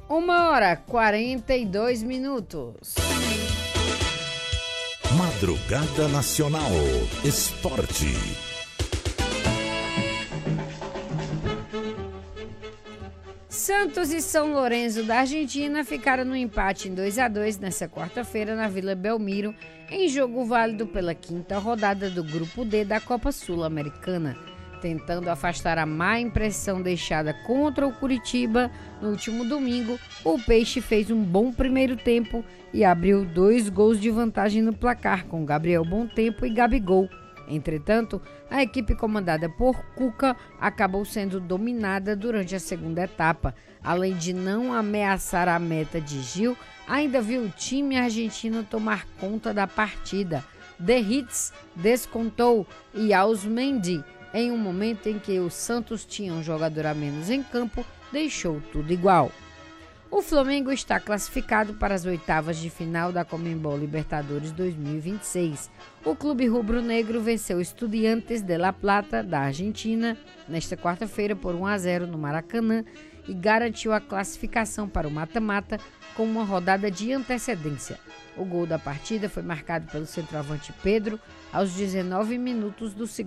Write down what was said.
1h42. Madrugada Nacional. Esporte. Santos e São Lourenço da Argentina ficaram no empate em 2-2 nesta quarta-feira na Vila Belmiro, em jogo válido pela quinta rodada do Grupo D da Copa Sul-Americana. Tentando afastar a má impressão deixada contra o Curitiba no último domingo, o Peixe fez um bom primeiro tempo e abriu 2 gols de vantagem no placar, com Gabriel Bontempo e Gabigol. Entretanto, a equipe comandada por Cuca acabou sendo dominada durante a segunda etapa. Além de não ameaçar a meta de Gil, ainda viu o time argentino tomar conta da partida. De Hits descontou e Ausmendi, em um momento em que o Santos tinha um jogador a menos em campo, deixou tudo igual. O Flamengo está classificado para as oitavas de final da Conmebol Libertadores 2026. O clube rubro-negro venceu o Estudiantes de La Plata, da Argentina, nesta quarta-feira por 1-0 no Maracanã e garantiu a classificação para o mata-mata com uma rodada de antecedência. O gol da partida foi marcado pelo centroavante Pedro aos 19 minutos do segundo